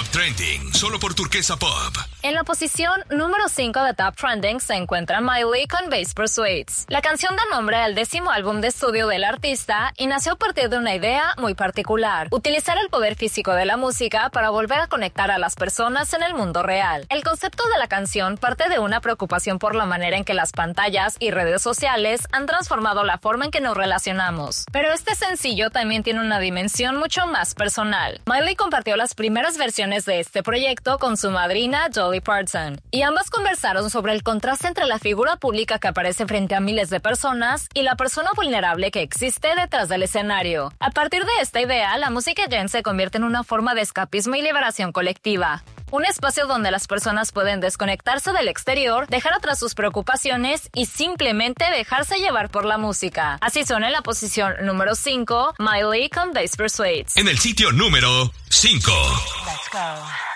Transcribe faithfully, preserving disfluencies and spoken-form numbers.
Trending, solo por Turquesa Pop. En la posición número cinco de Top Trending se encuentra Miley con Bass Pursuits. La canción da nombre al décimo álbum de estudio del artista y nació a partir de una idea muy particular: utilizar el poder físico de la música para volver a conectar a las personas en el mundo real. El concepto de la canción parte de una preocupación por la manera en que las pantallas y redes sociales han transformado la forma en que nos relacionamos. Pero este sencillo también tiene una dimensión mucho más personal. Miley compartió las primeras versiones de este proyecto con su madrina Dolly Parton, y ambas conversaron sobre el contraste entre la figura pública que aparece frente a miles de personas y la persona vulnerable que existe detrás del escenario. A partir de esta idea, la música Jen se convierte en una forma de escapismo y liberación colectiva. Un espacio donde las personas pueden desconectarse del exterior, dejar atrás sus preocupaciones y simplemente dejarse llevar por la música. Así suena en la posición número cinco, Miley con Bass Pursuits. En el sitio número cinco. Let's go.